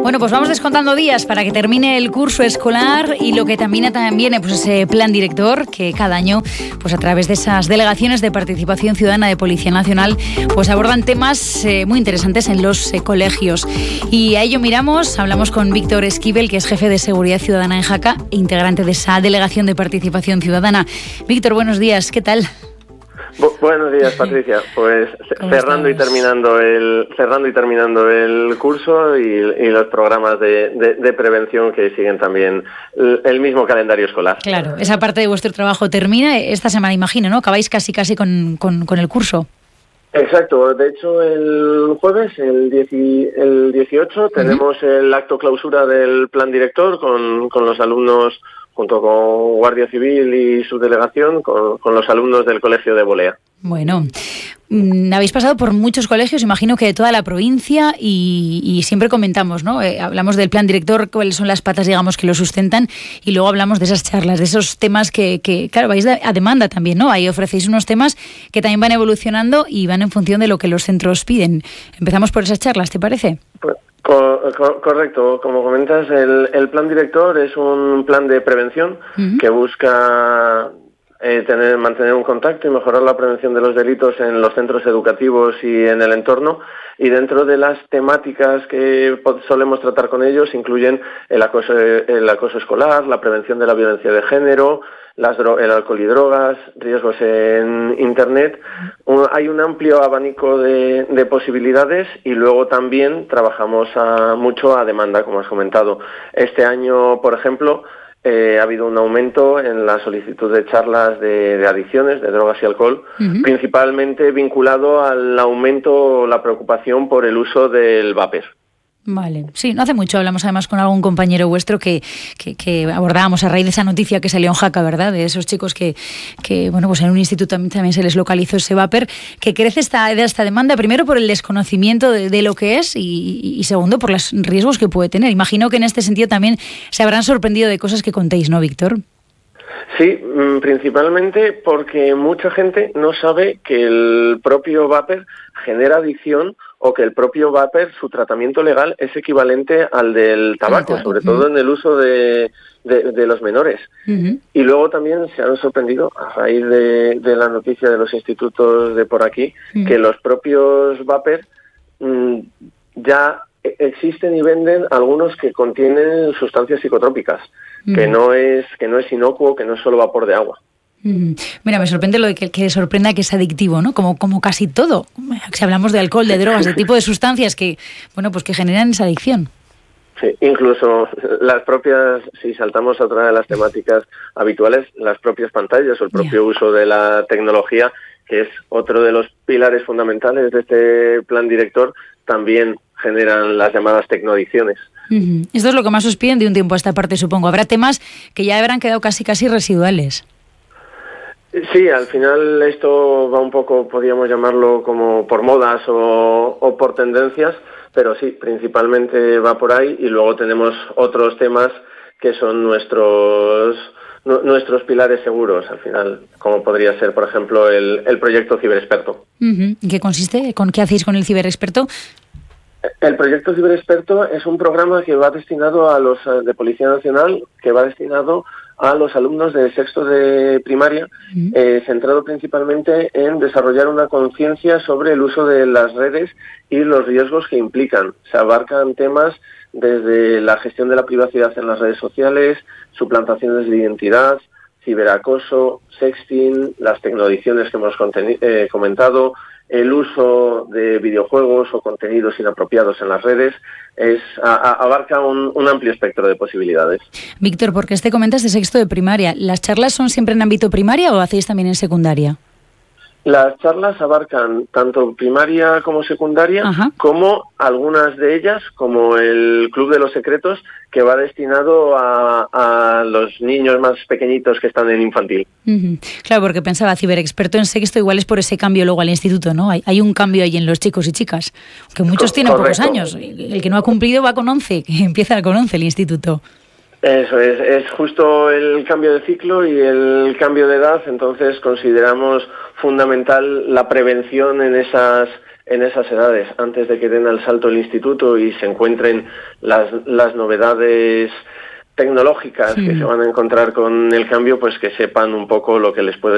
Bueno, pues vamos descontando días para que termine el curso escolar y lo que también viene, pues ese plan director que cada año, pues a través de esas delegaciones de participación ciudadana de Policía Nacional, pues abordan temas muy interesantes en los colegios. Y a ello hablamos con Víctor Esquivel, que es jefe de Seguridad Ciudadana en Jaca e integrante de esa delegación de participación ciudadana. Víctor, buenos días, ¿qué tal? Buenos días, Patricia. Pues cerrando y terminando el curso y los programas de prevención que siguen también el mismo calendario escolar. Claro, esa parte de vuestro trabajo termina esta semana, imagino, ¿no? Acabáis casi con el curso. Exacto. De hecho, el jueves, el 18, tenemos el acto clausura del plan director con los alumnos, junto con Guardia Civil y su delegación, con los alumnos del Colegio de Bolea. Bueno, habéis pasado por muchos colegios, imagino que de toda la provincia, y siempre comentamos, ¿no? Hablamos del plan director, cuáles son las patas, digamos, que lo sustentan, y luego hablamos de esas charlas, de esos temas que claro, vais a demanda también, ¿no? Ahí ofrecéis unos temas que también van evolucionando y van en función de lo que los centros piden. Empezamos por esas charlas, ¿te parece? Correcto, como comentas, el plan director es un plan de prevención que busca mantener un contacto y mejorar la prevención de los delitos en los centros educativos y en el entorno, y dentro de las temáticas que solemos tratar con ellos incluyen el acoso escolar, la prevención de la violencia de género, el alcohol y drogas, riesgos en Internet. Hay un amplio abanico de posibilidades, y luego también trabajamos mucho a demanda, como has comentado. Este año, por ejemplo, ha habido un aumento en la solicitud de charlas de adicciones, de drogas y alcohol, principalmente vinculado al aumento, la preocupación por el uso del vapor. Vale, sí, no hace mucho hablamos además con algún compañero vuestro que abordábamos a raíz de esa noticia que salió en Jaca, ¿verdad? De esos chicos que bueno, pues en un instituto también se les localizó ese vapor, que crece esta demanda, primero por el desconocimiento de lo que es y segundo por los riesgos que puede tener. Imagino que en este sentido también se habrán sorprendido de cosas que contéis, ¿no, Víctor? Sí, principalmente porque mucha gente no sabe que el propio vapor genera adicción, o que el propio vapor, su tratamiento legal, es equivalente al del tabaco, sobre todo en el uso de los menores. Y luego también se han sorprendido, a raíz de la noticia de los institutos de por aquí, que los propios vapor ya existen y venden algunos que contienen sustancias psicotrópicas, que no es inocuo, que no es solo vapor de agua. Mira, me sorprende lo de que sorprenda que es adictivo, ¿no? Como casi todo. Si hablamos de alcohol, de drogas, de tipo de sustancias que, bueno, pues que generan esa adicción. Sí, incluso las propias, si saltamos a otra de las temáticas habituales, las propias pantallas o el propio uso de la tecnología, que es otro de los pilares fundamentales de este plan director, también generan las llamadas tecnoadicciones. Esto es lo que más os piden de un tiempo a esta parte, supongo. Habrá temas que ya habrán quedado casi residuales. Sí, al final esto va un poco, podríamos llamarlo como por modas o por tendencias, pero sí, principalmente va por ahí, y luego tenemos otros temas que son nuestros pilares seguros, al final, como podría ser, por ejemplo, el proyecto Ciberexperto. ¿En qué consiste? ¿Qué hacéis con el Ciberexperto? El proyecto Ciberexperto es un programa que va destinado de Policía Nacional, que va destinado a los alumnos de sexto de primaria, centrado principalmente en desarrollar una conciencia sobre el uso de las redes y los riesgos que implican. Se abarcan temas desde la gestión de la privacidad en las redes sociales, suplantaciones de identidad, ciberacoso, sexting, las tecnoadicciones que hemos comentado, el uso de videojuegos o contenidos inapropiados en las redes. Abarca un amplio espectro de posibilidades. Víctor, ¿por qué comentas de sexto de primaria? ¿Las charlas son siempre en ámbito primaria o hacéis también en secundaria? Las charlas abarcan tanto primaria como secundaria, como algunas de ellas, como el Club de los Secretos, que va destinado a los niños más pequeñitos que están en infantil. Claro, porque pensaba, Ciberexperto en sexto igual es por ese cambio luego al instituto, ¿no? Hay un cambio ahí en los chicos y chicas, que muchos tienen pocos años. El que no ha cumplido va con 11, que empieza con 11 el instituto. Eso es justo el cambio de ciclo y el cambio de edad, entonces consideramos fundamental la prevención en en esas edades, antes de que den el salto al instituto y se encuentren las novedades tecnológicas que se van a encontrar con el cambio, pues que sepan un poco lo que les puede